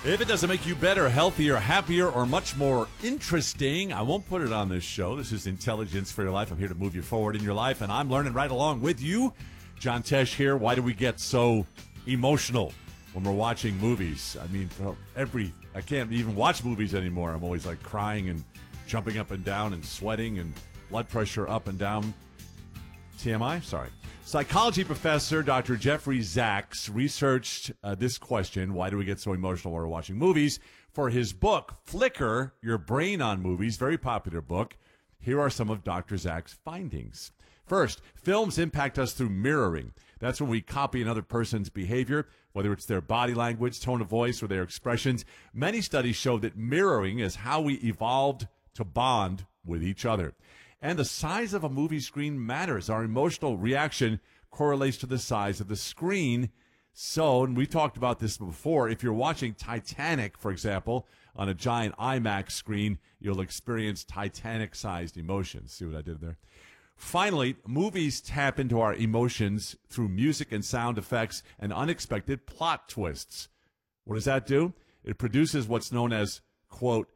If it doesn't make you better, healthier, happier, or much more interesting, I won't put it on this show. This is Intelligence for Your Life. I'm here to move you forward in your life, and I'm learning right along with you. John Tesh here. Why do we get so emotional when we're watching movies? I mean, I can't even watch movies anymore. I'm always like crying and jumping up and down and sweating and blood pressure up and down. TMI? Sorry. Psychology professor Dr. Jeffrey Zaks researched this question, why do we get so emotional when we're watching movies, for his book, Flicker, Your Brain on Movies, very popular book. Here are some of Dr. Zaks' findings. First, films impact us through mirroring. That's when we copy another person's behavior, whether it's their body language, tone of voice, or their expressions. Many studies show that mirroring is how we evolved to bond with each other. And the size of a movie screen matters. Our emotional reaction correlates to the size of the screen. So, and we talked about this before, if you're watching Titanic, for example, on a giant IMAX screen, you'll experience Titanic-sized emotions. See what I did there? Finally, movies tap into our emotions through music and sound effects and unexpected plot twists. What does that do? It produces what's known as, quote,